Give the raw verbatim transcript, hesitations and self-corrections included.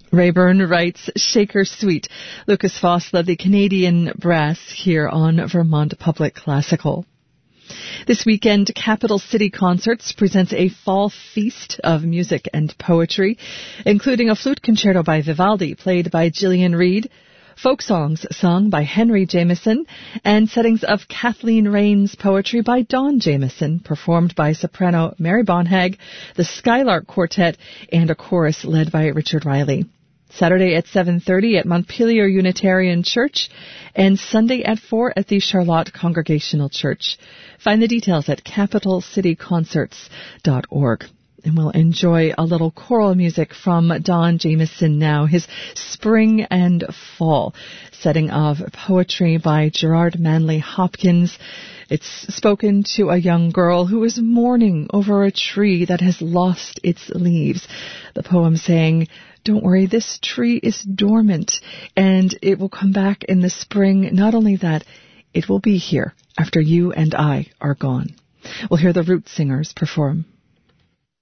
Rayburn writes, Shaker Suite. Lucas Foss led the Canadian Brass here on Vermont Public Classical. This weekend, Capital City Concerts presents a fall feast of music and poetry, including a flute concerto by Vivaldi, played by Gillian Reed, folk songs sung by Henry Jameson, and settings of Kathleen Rain's poetry by Don Jameson, performed by soprano Mary Bonhag, the Skylark Quartet, and a chorus led by Richard Riley. Saturday at seven thirty at Montpelier Unitarian Church, and Sunday at four at the Charlotte Congregational Church. Find the details at capital city concerts dot org. And we'll enjoy a little choral music from Don Jameson now, his Spring and Fall, setting of poetry by Gerard Manley Hopkins. It's spoken to a young girl who is mourning over a tree that has lost its leaves. The poem saying, don't worry, this tree is dormant, and it will come back in the spring. Not only that, it will be here after you and I are gone. We'll hear the Root Singers perform.